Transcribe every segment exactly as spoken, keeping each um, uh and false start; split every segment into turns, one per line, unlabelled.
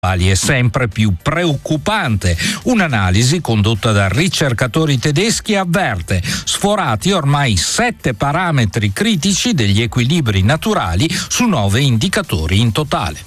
è sempre più preoccupante. Un'analisi condotta da ricercatori tedeschi avverte sforati ormai sette parametri critici degli equilibri naturali su nove indicatori in totale.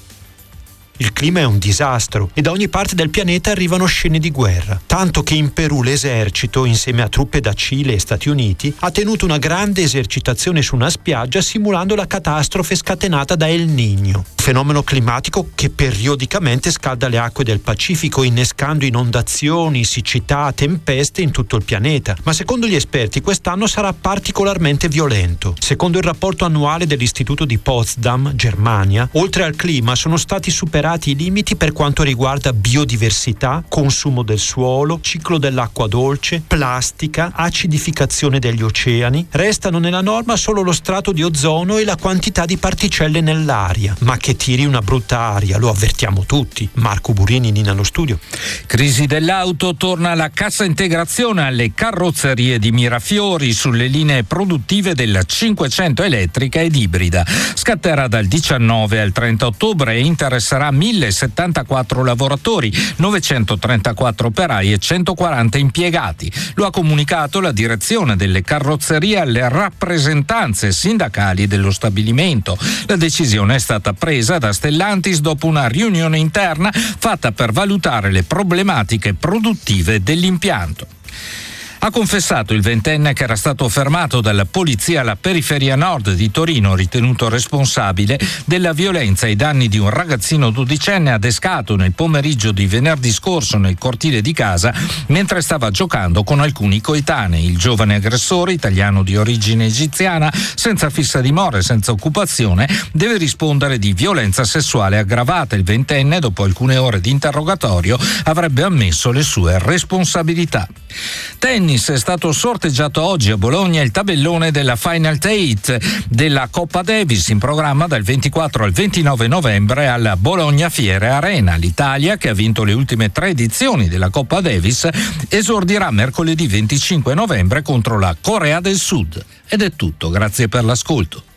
Il clima è un disastro e da ogni parte del pianeta arrivano scene di guerra, tanto che in Perù l'esercito, insieme a truppe da Cile e Stati Uniti, ha tenuto una grande esercitazione su una spiaggia simulando la catastrofe scatenata da El Niño, fenomeno climatico che periodicamente scalda le acque del Pacifico, innescando inondazioni, siccità, tempeste in tutto il pianeta. Ma secondo gli esperti quest'anno sarà particolarmente violento. Secondo il rapporto annuale dell'Istituto di Potsdam, Germania, oltre al clima sono stati superati i limiti per quanto riguarda biodiversità, consumo del suolo, ciclo dell'acqua dolce, plastica, acidificazione degli oceani. Restano nella norma solo lo strato di ozono e la quantità di particelle nell'aria. Ma che tiri una brutta aria, lo avvertiamo tutti. Marco Burini, Nina allo studio.
Crisi dell'auto, torna la cassa integrazione alle carrozzerie di Mirafiori sulle linee produttive della cinquecento elettrica ed ibrida. Scatterà dal diciannove al trenta ottobre e interesserà mille settantaquattro lavoratori, novecentotrentaquattro operai e centoquaranta impiegati. Lo ha comunicato la direzione delle carrozzerie alle rappresentanze sindacali dello stabilimento. La decisione è stata presa da Stellantis dopo una riunione interna fatta per valutare le problematiche produttive dell'impianto. Ha confessato il ventenne che era stato fermato dalla polizia alla periferia nord di Torino, ritenuto responsabile della violenza ai danni di un ragazzino dodicenne adescato nel pomeriggio di venerdì scorso nel cortile di casa mentre stava giocando con alcuni coetanei. Il giovane aggressore, italiano di origine egiziana, senza fissa dimora e senza occupazione, deve rispondere di violenza sessuale aggravata. Il ventenne, dopo alcune ore di interrogatorio, avrebbe ammesso le sue responsabilità. Tennis. È stato sorteggiato oggi a Bologna il tabellone della Final Eight della Coppa Davis, in programma dal ventiquattro al ventinove novembre alla Bologna Fiere Arena. L'Italia, che ha vinto le ultime tre edizioni della Coppa Davis, esordirà mercoledì venticinque novembre contro la Corea del Sud. Ed è tutto, grazie per l'ascolto.